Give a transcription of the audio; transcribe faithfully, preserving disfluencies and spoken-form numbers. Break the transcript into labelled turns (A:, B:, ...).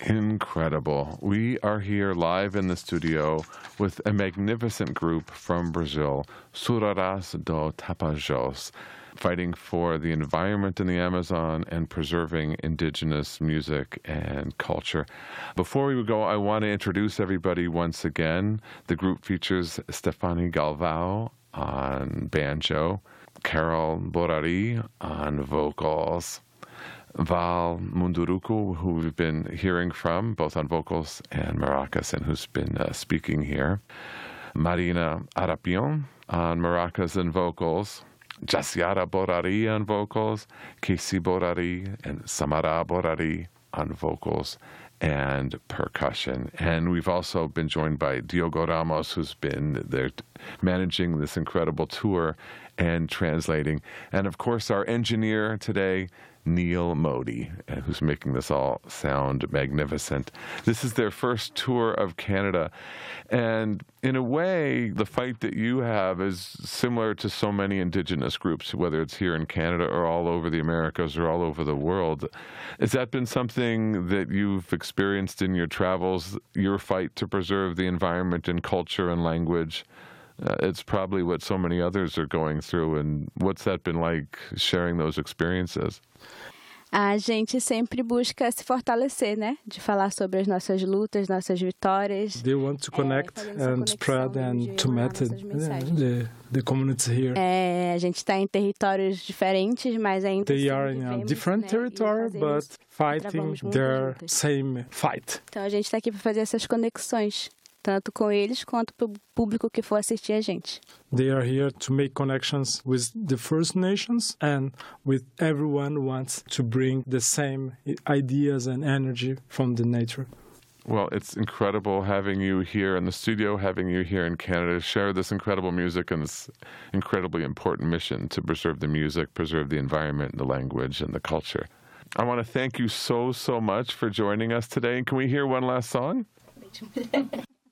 A: Incredible. We are here live in the studio with a magnificent group from Brazil, Suraras do Tapajós, fighting for the environment in the Amazon and preserving indigenous music and culture. Before we go, I want to introduce everybody once again. The group features Stefani Galvão on banjo, Carol Borari on vocals, Val Munduruku, who we've been hearing from, both on vocals and maracas, and who's been uh, speaking here, Marina Arapion on maracas and vocals, Jaciara Borari on vocals, Casey Borari and Samara Borari on vocals and percussion. And we've also been joined by Diogo Ramos, who's been there managing this incredible tour and translating. And of course, our engineer today, Neil Modi, who's making this all sound magnificent. This is their first tour of Canada. And in a way, the fight that you have is similar to so many Indigenous groups, whether it's here in Canada or all over the Americas or all over the world. Has that been something that you've experienced in your travels, your fight to preserve the environment and culture and language? Uh, it's probably what so many others are going through. And what's that been like, sharing those experiences?
B: A gente sempre busca se fortalecer, né? De falar sobre as nossas lutas, nossas vitórias.
C: They want to connect é, and spread and to meet the, the community here.
B: É, a gente está em territórios diferentes, mas ainda
C: They are in a different né, territory, but fighting their juntos. Same fight.
B: Então a gente está aqui para fazer essas conexões, tanto com eles quanto para o público que for assistir a gente.
C: They are here to make connections with the First Nations and with everyone who wants to bring the same ideas and energy from the nature.
A: Well, it's incredible having you here in the studio, having you here in Canada to share this incredible music and this incredibly important mission to preserve the music, preserve the environment, the language, and the culture. I want to thank you so, so much for joining us today. And can we hear one last song?